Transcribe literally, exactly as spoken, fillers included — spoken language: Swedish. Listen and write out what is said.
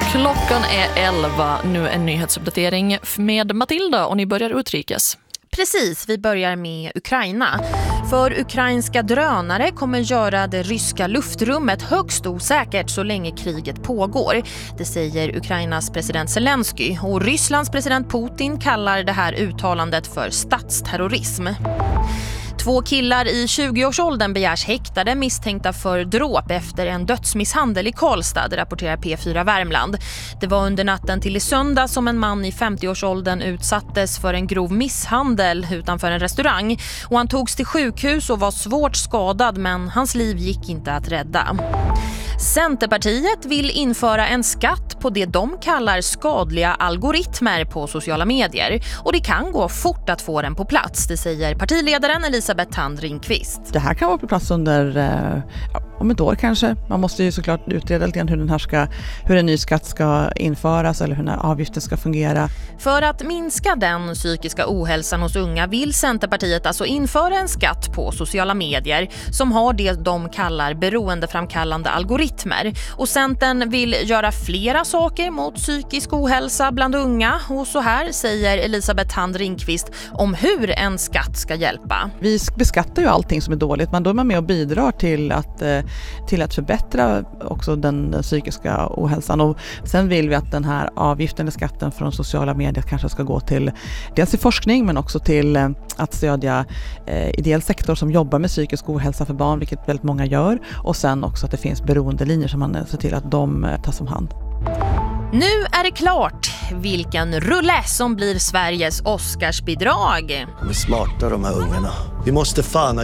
Klockan är elva, nu en nyhetsuppdatering med Matilda och ni börjar utrikes. Precis, vi börjar med Ukraina. För ukrainska drönare kommer göra det ryska luftrummet högst osäkert så länge kriget pågår. Det säger Ukrainas president Zelensky och Rysslands president Putin kallar det här uttalandet för statsterrorism. Två killar i tjugoårsåldern begärs häktade misstänkta för dråp efter en dödsmisshandel i Karlstad, rapporterar P fyra Värmland. Det var under natten till i söndag som en man i femtioårsåldern utsattes för en grov misshandel utanför en restaurang. Och han togs till sjukhus och var svårt skadad, men hans liv gick inte att rädda. Centerpartiet vill införa en skatt på det de kallar skadliga algoritmer på sociala medier. Och det kan gå fort att få den på plats, det säger partiledaren Elisabeth Thand Ringqvist. Det här kan vara på plats under eh, om ett år kanske. Man måste ju såklart utreda lite grann hur, den här ska, hur en ny skatt ska införas eller hur den här avgiften ska fungera. För att minska den psykiska ohälsan hos unga vill Centerpartiet alltså införa en skatt på sociala medier som har det de kallar beroendeframkallande algoritmer. Och Centern vill göra flera saker mot psykisk ohälsa bland unga. Och så här säger Elisabeth Thand Ringqvist om hur en skatt ska hjälpa. Vi beskattar ju allting som är dåligt, men då är man med och bidrar till att, till att förbättra också den, den psykiska ohälsan. Och sen vill vi att den här avgiften eller skatten från sociala medier kanske ska gå till dels till forskning men också till att stödja eh, ideell sektor som jobbar med psykisk ohälsa för barn, vilket väldigt många gör. Och sen också att det finns beroendelinjer som man ser till att de tas om hand. Nu är det klart vilken rulle som blir Sveriges Oscarsbidrag. De är smarta de här ungarna. Vi måste fan